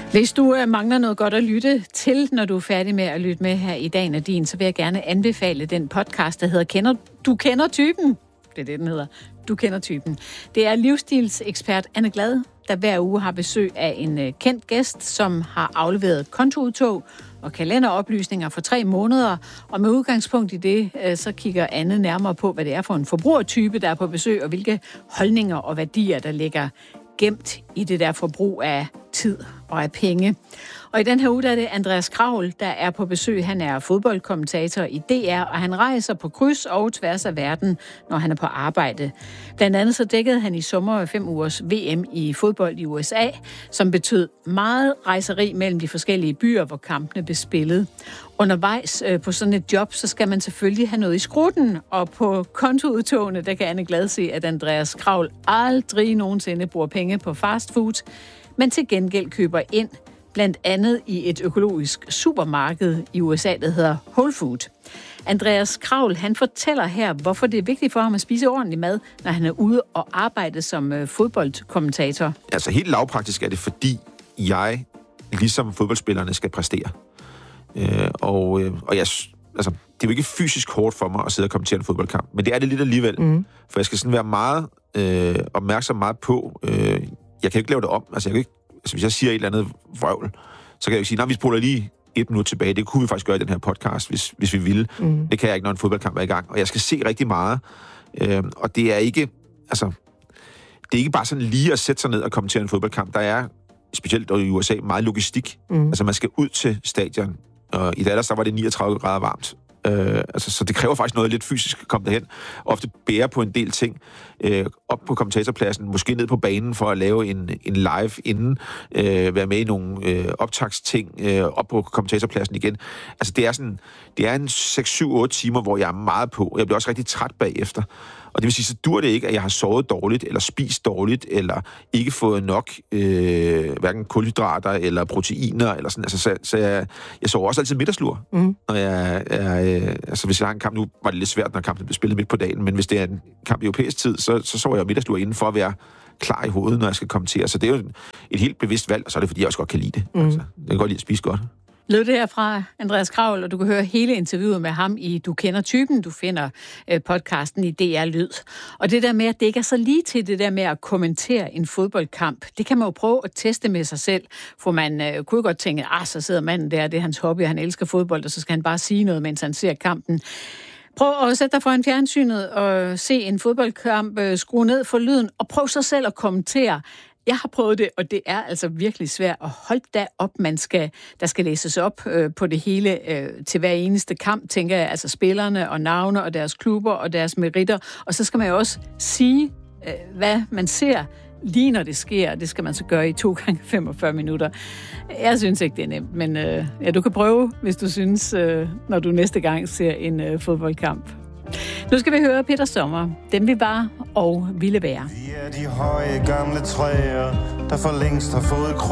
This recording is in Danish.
Hvis du mangler noget godt at lytte til, når du er færdig med at lytte med her i Dagen er din, så vil jeg gerne anbefale den podcast, der hedder Du kender typen. Det er det, den hedder. Du kender typen. Det er livsstilsekspert Anne Glad, der hver uge har besøg af en kendt gæst, som har afleveret kontoudtog og kalenderoplysninger for 3 måneder. Og med udgangspunkt i det, så kigger Anne nærmere på, hvad det er for en forbrugertype, der er på besøg, og hvilke holdninger og værdier, der ligger gemt i det der forbrug af tid og af penge. Og i den her uge, der er det Andreas Kraul, der er på besøg. Han er fodboldkommentator i DR, og han rejser på kryds og tværs af verden, når han er på arbejde. Blandt andet så dækkede han i sommer 5 ugers VM i fodbold i USA, som betød meget rejseri mellem de forskellige byer, hvor kampene blev spillet. Undervejs på sådan et job, så skal man selvfølgelig have noget i skruten, og på kontoudtogene, der kan Anne Glad se, at Andreas Kraul aldrig nogensinde bruger penge på fast food, men til gengæld køber ind, blandt andet i et økologisk supermarked i USA, der hedder Whole Food. Andreas Kraul, han fortæller her, hvorfor det er vigtigt for ham at spise ordentlig mad, når han er ude og arbejde som fodboldkommentator. Altså helt lavpraktisk er det, fordi jeg, ligesom fodboldspillerne, skal præstere. Og jeg, altså, det er jo ikke fysisk hårdt for mig at sidde og kommentere en fodboldkamp, men det er det lidt alligevel. For jeg skal sådan være meget opmærksom meget på. Jeg kan ikke lave det om. Altså, hvis jeg siger et eller andet vrøvl, så kan jeg jo ikke sige, nej, vi spoler lige 1 minut tilbage. Det kunne vi faktisk gøre i den her podcast, hvis vi ville. Det kan jeg ikke, når en fodboldkamp er i gang. Og jeg skal se rigtig meget. Og det er ikke, altså, det er ikke bare sådan lige at sætte sig ned og kommentere en fodboldkamp. Der er, specielt i USA, meget logistik. Altså, man skal ud til stadion. Og i Dallas, der var det 39 grader varmt. Så det kræver faktisk noget lidt fysisk at komme derhen. Ofte bære på en del ting. Op på kommentatorpladsen, måske ned på banen for at lave en live inden. Være med i nogle optagsting. Op på kommentatorpladsen igen. Altså det er en 6-7-8 timer, hvor jeg er meget på. Jeg bliver også rigtig træt bagefter. Og det vil sige, så dur det ikke, at jeg har sovet dårligt, eller spist dårligt, eller ikke fået nok hverken kulhydrater eller proteiner, eller sådan. Altså, så jeg sover også altid middagslur. Når altså, hvis jeg har en kamp, nu var det lidt svært, når kampen blev spillet midt på dagen, men hvis det er en kamp i europæisk tid, så sover jeg middagslur inden for at være klar i hovedet, når jeg skal kommentere. Så det er jo et helt bevidst valg, og så er det, fordi jeg også godt kan lide det. Altså, jeg kan godt lide at spise godt. Lød det her fra Andreas Kraul, og du kan høre hele interviewet med ham i Du kender typen. Du finder podcasten i DR Lyd. Og det der med, at det ikke er så lige til det der med at kommentere en fodboldkamp, det kan man jo prøve at teste med sig selv. For man kunne godt tænke, så sidder manden der, det er hans hobby, han elsker fodbold, og så skal han bare sige noget, mens han ser kampen. Prøv at sætte dig foran fjernsynet og se en fodboldkamp, skrue ned for lyden, og prøv så selv at kommentere. Jeg har prøvet det, og det er altså virkelig svært at holde da op. Der skal læses op på det hele til hver eneste kamp, tænker jeg. Altså spillerne og navne og deres klubber og deres meritter. Og så skal man jo også sige, hvad man ser lige når det sker. Det skal man så gøre i 2 gange 45 minutter. Jeg synes ikke, det er nemt, men du kan prøve, hvis du synes, når du næste gang ser en fodboldkamp. Nu skal vi høre Peter Sommer, Dem vi var og ville være. Vi er de høje gamle træer, der for længst har fået